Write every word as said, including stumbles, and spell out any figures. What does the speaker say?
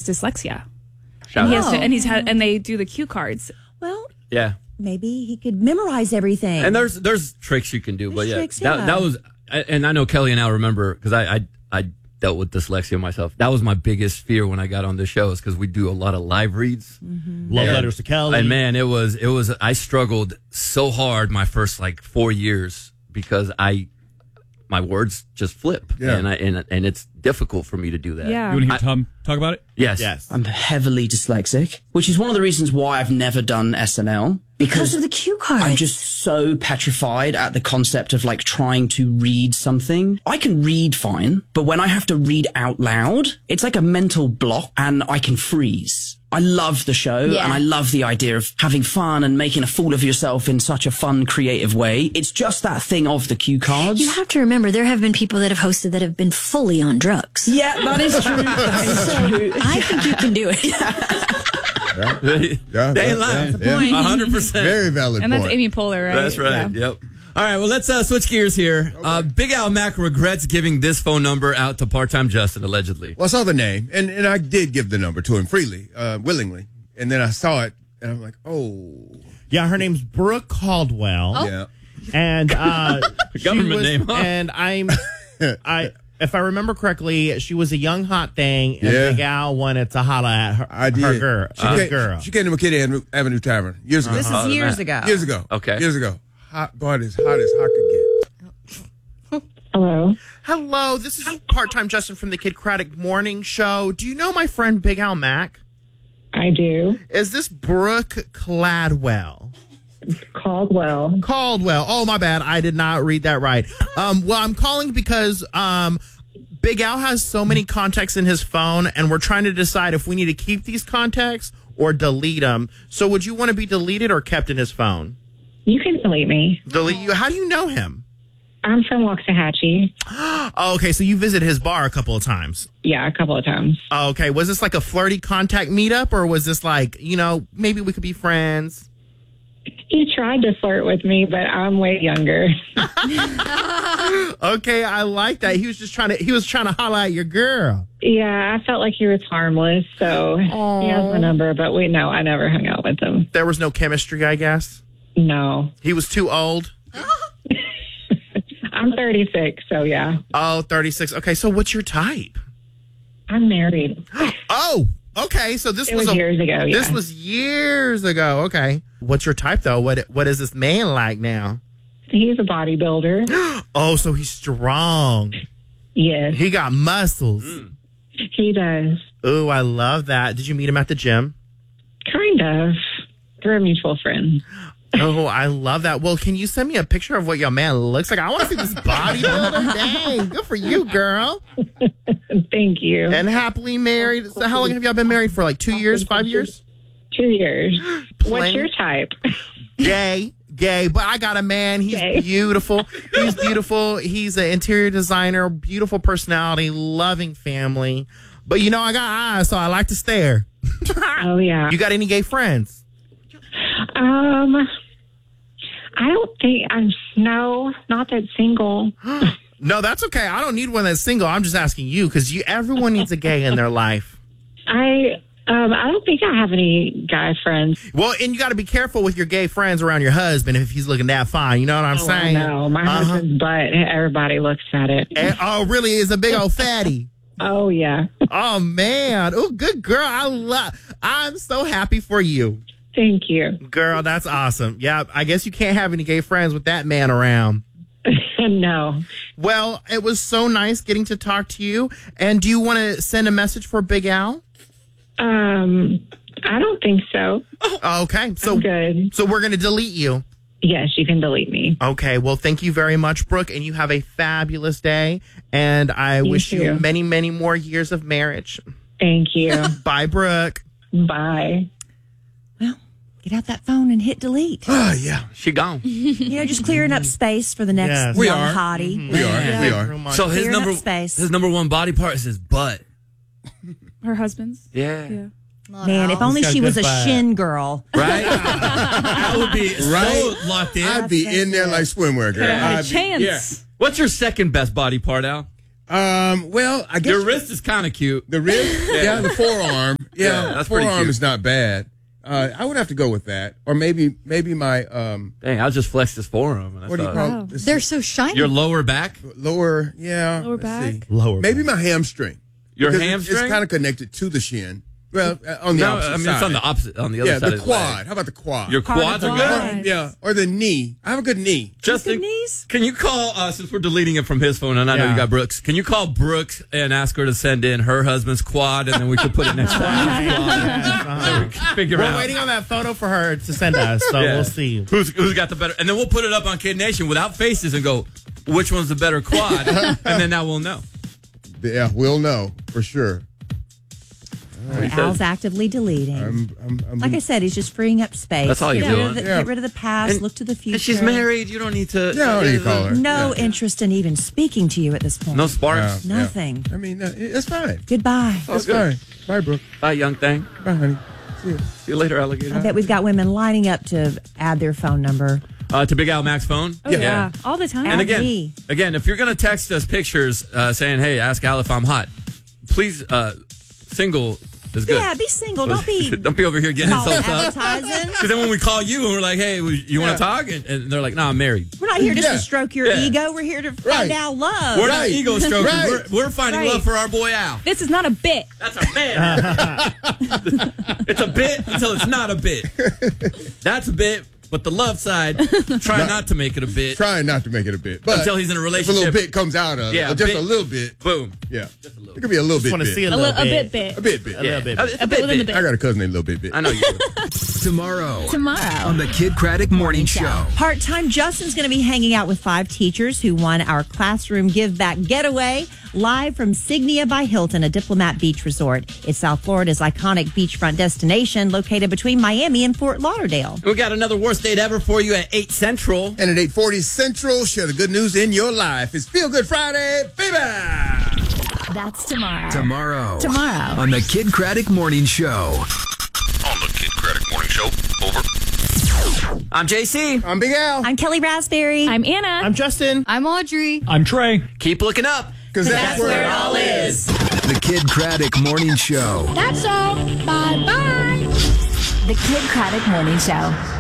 dyslexia. Shout and he out. has to, and he's had, and they do the cue cards. Well, Yeah. maybe he could memorize everything. And there's there's tricks you can do, There's but yeah, tricks, that yeah. that was, and I know Kelly and I remember because I, I I dealt with dyslexia myself. That was my biggest fear when I got on this show, is because we do a lot of live reads. Mm-hmm. Love And- letters to Kelly. And man, it was it was I struggled so hard my first like four years because I my words just flip, Yeah. and I and and it's difficult for me to do that. Yeah. You want to hear Tom talk about it? Yes. Yes. I'm heavily dyslexic, which is one of the reasons why I've never done S N L. because of the cue cards. I'm just so petrified at the concept of like trying to read something. I can read fine, but when I have to read out loud, it's like a mental block and I can freeze. I love the show Yeah. and I love the idea of having fun and making a fool of yourself in such a fun, creative way. It's just that thing of the cue cards. You have to remember, there have been people that have hosted that have been fully on drugs. Yeah, that is true. That is true. I think you can do it. Yeah, they yeah, they ain't yeah, lying. yeah, yeah. A hundred percent. Very valid And that's point. Amy Poehler, right? That's right. Yeah. Yep. All right. Well, let's uh, switch gears here. Uh, Big Al Mack regrets giving this phone number out to part-time Justin, allegedly. Well, I saw the name, and, and I did give the number to him freely, uh, willingly. And then I saw it, and I'm like, oh. Yeah, her name's Brooke Caldwell. Yeah. And uh, she Government was- name, huh? And I'm, I, if I remember correctly, she was a young hot thing, and Yeah. Big Al wanted to holla at her, I did. her girl. She, his came, girl. she came to McKinney Avenue, Avenue Tavern years ago. This is years ago. Years ago. Okay. Years ago. Hot, God, as hot as hot could get. Hello. Hello, this is part-time Justin from the Kid Craddock Morning Show. Do you know my friend Big Al Mack? I do. Is this Brooke Cladwell? Caldwell. Caldwell. Oh, my bad. I did not read that right. Um, well, I'm calling because um, Big Al has so many contacts in his phone, and we're trying to decide if we need to keep these contacts or delete them. So would you want to be deleted or kept in his phone? You can delete me. Delete you? How do you know him? I'm from Waxahachie. Oh, okay, so you visited his bar a couple of times. Yeah, a couple of times. Oh, okay, was this like a flirty contact meetup, or was this like, you know, maybe we could be friends? He tried to flirt with me, but I'm way younger. Okay, I like that. He was just trying to, he was trying to holler at your girl. Yeah, I felt like he was harmless, so he has my number, but we no, I never hung out with him. There was no chemistry, I guess. No. He was too old. I'm thirty-six, so yeah. Oh, thirty-six. Okay, so what's your type? I'm married. Oh, okay. So this It was, was a, years ago, yeah. This was years ago. Okay. What's your type though? What What is this man like now? He's a bodybuilder. Oh, so he's strong. Yes, He got muscles. he does. Ooh, I love that. Did you meet him at the gym? Kind of. Through a mutual friend. Oh, I love that. Well, can you send me a picture of what your man looks like? I want to see this bodybuilder. Dang, good for you, girl. Thank you. And happily married. So how long have y'all been married for? Like two years, five years? Two years. What's Plain- your type? Gay, gay, but I got a man. He's Gay. beautiful. He's beautiful. He's an interior designer, beautiful personality, loving family. But you know, I got eyes, so I like to stare. Oh, yeah. You got any gay friends? Um, I don't think I'm, no, not that single. No, that's okay. I don't need one that's single. I'm just asking you because you. Everyone needs a gay in their life. I, um, I don't think I have any guy friends. Well, and you got to be careful with your gay friends around your husband if he's looking that fine. You know what I'm Oh, saying? no, my Uh-huh. husband's butt, everybody looks at it. And- oh, really? Is a big old fatty. Oh, yeah. Oh man. Oh, good girl. I love. I'm so happy for you. Thank you. Girl, that's awesome. Yeah, I guess you can't have any gay friends with that man around. No. Well, it was so nice getting to talk to you. And do you want to send a message for Big Al? Um, I don't think so. Oh, okay. So I'm good. So we're going to delete you. Yes, you can delete me. Okay. Well, thank you very much, Brooke. And you have a fabulous day. And I You wish too. you many, many more years of marriage. Thank you. Bye, Brooke. Bye. Get out that phone and hit delete. Oh, yeah. She gone. You know, just clearing up space for the next Yes. We young are. hottie. We are. Yeah. We are. So his Clearing up number space. his number one body part is his butt. Her husband's. Yeah. Yeah. Man, if only got she good was a butt. shin girl. Right? That would be Right? so locked in. I'd be in there like swimwear, girl. Could have had a I'd be- chance. Yeah. What's your second best body part, Al? Um, well, I guess Your wrist is kind of cute. the wrist, yeah, the forearm, yeah, Yeah, that's pretty forearm cute. is not bad. Uh, I would have to go with that, or maybe maybe my um, Dang, I just flexed his forearm. And I what do you thought- call Wow. it? Let's They're see. so shiny. Your lower back? lower, yeah, Lower let's back? see. Lower maybe back. my hamstring. Your Because it- hamstring? It's kind of connected to the shin. Well, uh, on the No, opposite I mean, side. it's on the opposite, on the other yeah, side the of the quad. leg. How about the quad? Your Part of quads the are quad. good? yeah, or the knee. I have a good knee. Justin, knees? can you call, uh, since we're deleting it from his phone, and I know Yeah. you got Brooks, can you call Brooks and ask her to send in her husband's quad, and then we can put it next to his quad. We can figure We're out. waiting on that photo for her to send us, so Yeah. we'll see. Who's, who's got the better, and then we'll put it up on Kid Nation without faces and go, which one's the better quad, and then now we'll know. Yeah, we'll know for sure. Al's actively deleting. I'm, I'm, I'm, like I said, he's just freeing up space. That's all get he's rid doing. Of the, Yeah. Get rid of the past, And- look to the future. And she's married, you don't need to. Yeah, what do you call her? No Yeah. interest in even speaking to you at this point. No sparks. Yeah, yeah. Nothing. I mean, uh, it's fine. Goodbye. It's fine. Bye, Brooke. Bye, young thing. Bye, honey. See you. See you later, alligator. I bet we've got women lining up to add their phone number. Uh, to Big Al Max phone. Oh, yeah. All the time. And again, me. again, if you're gonna text us pictures uh, saying, "Hey, ask Al if I'm hot," please, uh, single is good. Yeah, be single. Don't be Don't be over here getting call insults up. advertising. Because then when we call you and we're like, "Hey, you want Yeah. to talk?" And, and they're like, "No, I'm married." We're not here just Yeah. to stroke your Yeah. ego. We're here to find Right. out love. We're not Right. ego strokers. Right. We're, we're finding Right. love for our boy Al. This is not a bit. That's a bit. It's a bit until it's not a bit. That's a bit, but the love side, try not to make it a bit. Trying not to make it a bit. But Until he's in a if a relationship. little bit comes out of Yeah, it, or just bit. a little bit. Boom. Yeah. Just a little It could be a little Just bit. want to bit. see a A, little li- a bit. bit bit. A bit, bit. A little bit. It's A bit within the bit. I got a cousin named Little Bit Bit. I know you do. Tomorrow. Tomorrow. On the Kid Craddock Morning Show. Part-time Justin's going to be hanging out with five teachers who won our classroom give back getaway live from Signia by Hilton, a Diplomat Beach resort. It's South Florida's iconic beachfront destination located between Miami and Fort Lauderdale. We got another worst date ever for you at eight Central. And at eight forty Central, share the good news in your life. It's Feel Good Friday, baby! That's tomorrow. Tomorrow. Tomorrow. On the Kid Craddock Morning Show. On the Kid Craddock Morning Show. Over. I'm J C. I'm Big Al. I'm Kelly Raspberry. I'm Anna. I'm Justin. I'm Audrey. I'm Trey. Keep looking up. Because that's, where it all is. The Kid Craddock Morning Show. That's all. Bye bye. The Kid Craddock Morning Show.